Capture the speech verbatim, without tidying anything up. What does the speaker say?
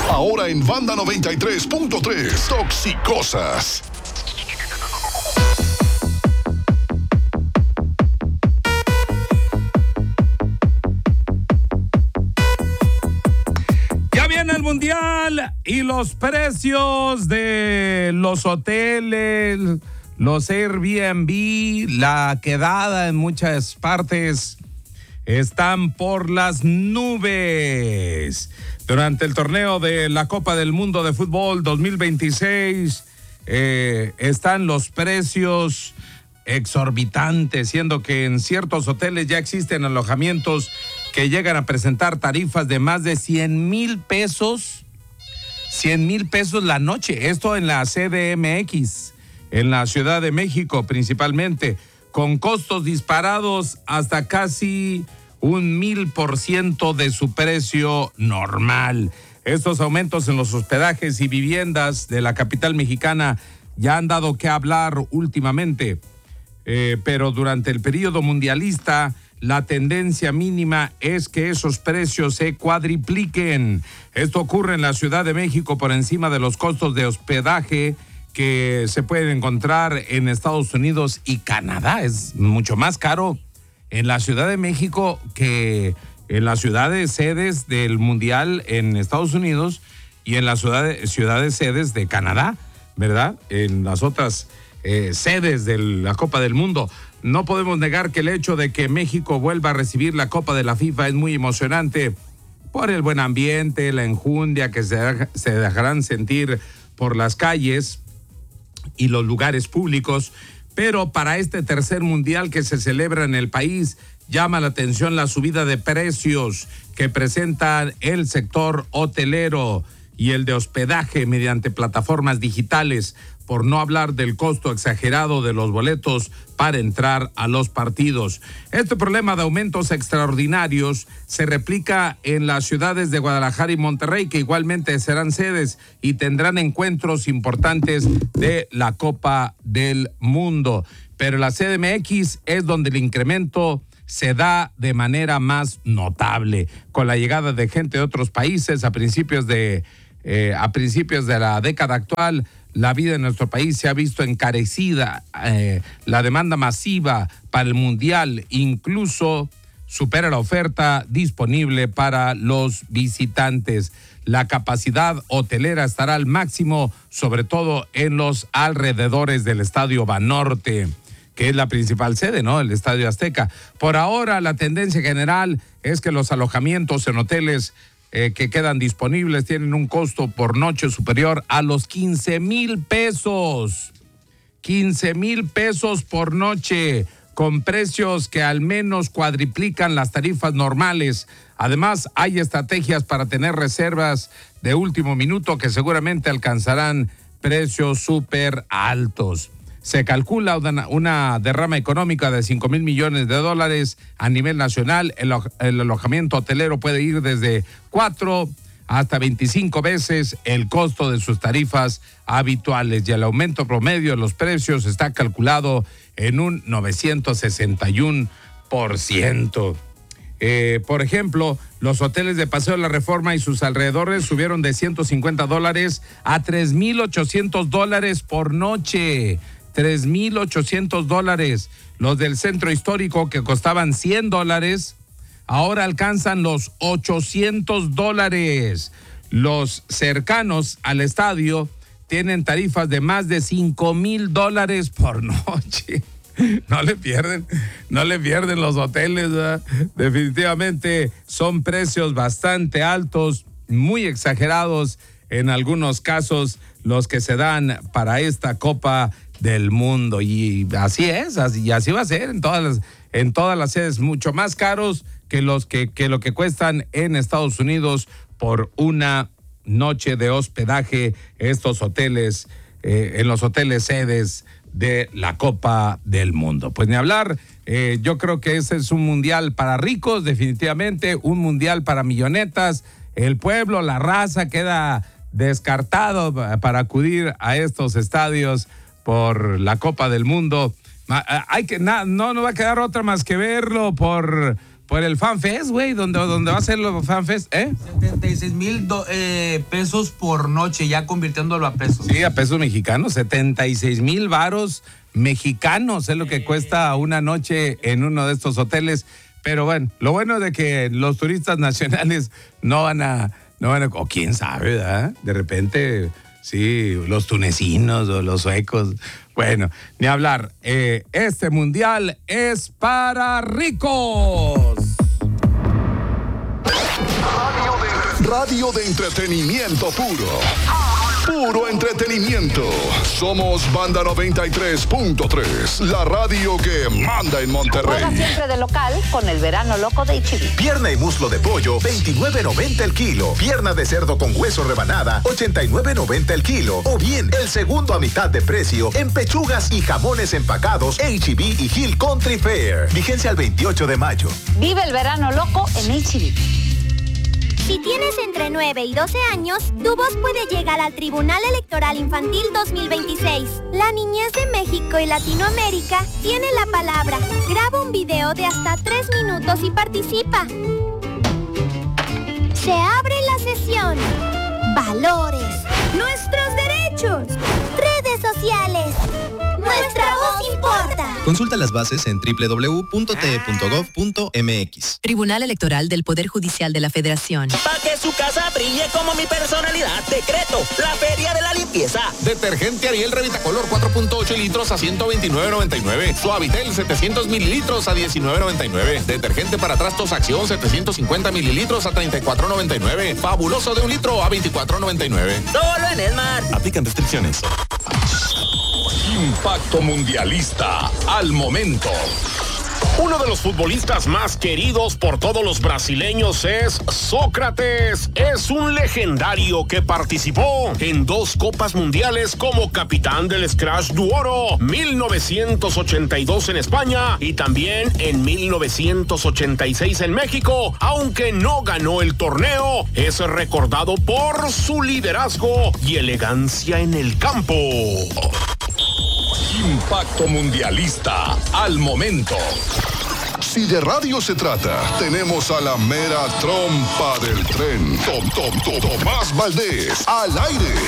Ahora en Banda noventa y tres punto tres, Toxicosas. Ya viene el Mundial y los precios de los hoteles, los Airbnb, la quedada en muchas partes están por las nubes. Durante el torneo de la Copa del Mundo de Fútbol dos mil veintiséis eh, están los precios exorbitantes, siendo que en ciertos hoteles ya existen alojamientos que llegan a presentar tarifas de más de cien mil pesos, cien mil pesos la noche. Esto en la C D M X, en la Ciudad de México principalmente, con costos disparados hasta casi un mil por ciento de su precio normal. Estos aumentos en los hospedajes y viviendas de la capital mexicana ya han dado que hablar últimamente, eh, pero durante el periodo mundialista la tendencia mínima es que esos precios se cuadripliquen. Esto ocurre en la Ciudad de México por encima de los costos de hospedaje que se pueden encontrar en Estados Unidos y Canadá. Es mucho más caro en la Ciudad de México que en las ciudades sedes del Mundial en Estados Unidos y en las ciudades, ciudades sedes de Canadá, ¿verdad? En las otras eh, sedes de la Copa del Mundo. No podemos negar que el hecho de que México vuelva a recibir la Copa de la FIFA es muy emocionante por el buen ambiente, la enjundia que se, se dejarán sentir por las calles y los lugares públicos. Pero para este tercer mundial que se celebra en el país, llama la atención la subida de precios que presenta el sector hotelero y el de hospedaje mediante plataformas digitales, por no hablar del costo exagerado de los boletos para entrar a los partidos. Este problema de aumentos extraordinarios se replica en las ciudades de Guadalajara y Monterrey, que igualmente serán sedes y tendrán encuentros importantes de la Copa del Mundo. Pero la C D M X es donde el incremento se da de manera más notable, con la llegada de gente de otros países a principios de, eh, a principios de la década actual. La vida en nuestro país se ha visto encarecida, eh, la demanda masiva para el Mundial incluso supera la oferta disponible para los visitantes. La capacidad hotelera estará al máximo, sobre todo en los alrededores del Estadio Banorte, que es la principal sede, ¿no? El Estadio Azteca. Por ahora, la tendencia general es que los alojamientos en hoteles Eh, que quedan disponibles tienen un costo por noche superior a los quince mil pesos. quince mil pesos por noche, con precios que al menos cuadriplican las tarifas normales. Además, hay estrategias para tener reservas de último minuto que seguramente alcanzarán precios súper altos. Se calcula una, una derrama económica de cinco mil millones de dólares a nivel nacional. El, el alojamiento hotelero puede ir desde cuatro hasta veinticinco veces el costo de sus tarifas habituales, y el aumento promedio de los precios está calculado en un novecientos sesenta y uno por ciento. Eh, por ejemplo, los hoteles de Paseo de la Reforma y sus alrededores subieron de ciento cincuenta dólares a tres mil ochocientos dólares por noche. tres mil ochocientos dólares. Los del centro histórico, que costaban cien dólares, ahora alcanzan los ochocientos dólares. Los cercanos al estadio tienen tarifas de más de cinco mil dólares por noche. No le pierden, no le pierden los hoteles, ¿verdad? Definitivamente son precios bastante altos, muy exagerados en algunos casos, los que se dan para esta Copa del Mundo, y así es, así, y así va a ser en todas las, en todas las sedes, mucho más caros que los que, que lo que cuestan en Estados Unidos por una noche de hospedaje, estos hoteles, eh, en los hoteles sedes de la Copa del Mundo. Pues ni hablar, eh, yo creo que ese es un mundial para ricos, definitivamente, un mundial para millonetas. El pueblo, la raza queda descartado para acudir a estos estadios por la Copa del Mundo. Hay que, no, no va a quedar otra más que verlo por, por el FanFest, güey, donde, donde va a ser los FanFest, ¿eh? setenta y seis mil eh, pesos por noche, ya convirtiéndolo a pesos. Sí, a pesos mexicanos, setenta y seis mil varos mexicanos es lo que eh. cuesta una noche en uno de estos hoteles. Pero bueno, lo bueno es de que los turistas nacionales no van a, no van a, o quién sabe, ¿verdad? De repente, sí, los tunecinos o los suecos. Bueno, ni hablar. Eh, este mundial es para ricos. Radio de, radio de entretenimiento puro. Puro entretenimiento. Somos Banda noventa y tres punto tres, la radio que manda en Monterrey. Juega siempre de local con el verano loco de H E B. Pierna y muslo de pollo, veintinueve noventa el kilo. Pierna de cerdo con hueso rebanada, ochenta y nueve noventa el kilo. O bien, el segundo a mitad de precio en pechugas y jamones empacados H E B y Hill Country Fair. Vigencia al veintiocho de mayo. Vive el verano loco en H E B. Si tienes entre nueve y doce años, tu voz puede llegar al Tribunal Electoral Infantil dos mil veintiséis. La niñez de México y Latinoamérica tiene la palabra. Graba un video de hasta tres minutos y participa. Se abre la sesión. Valores. Nuestros derechos. Redes sociales. Nuestra voz importa. Consulta las bases en doble u doble u doble u punto t e punto gov punto m x. Tribunal Electoral del Poder Judicial de la Federación. Para que su casa brille como mi personalidad, decreto la Feria de la Limpieza. Detergente Ariel Revitacolor cuatro punto ocho litros a ciento veintinueve noventa y nueve. Suavitel setecientos mililitros a diecinueve noventa y nueve. Detergente para trastos Acción setecientos cincuenta mililitros a treinta y cuatro noventa y nueve. Fabuloso de un litro a veinticuatro noventa y nueve. Solo en Esmar. Aplican restricciones. Impacto mundialista al momento. Uno de los futbolistas más queridos por todos los brasileños es Sócrates. Es un legendario que participó en dos Copas Mundiales como capitán del Scratch du Oro, mil novecientos ochenta y dos en España y también en mil novecientos ochenta y seis en México. Aunque no ganó el torneo, es recordado por su liderazgo y elegancia en el campo. Impacto mundialista al momento. Si de radio se trata, tenemos a la mera trompa del tren. Tom, Tom, Tom, Tomás Valdés, al aire.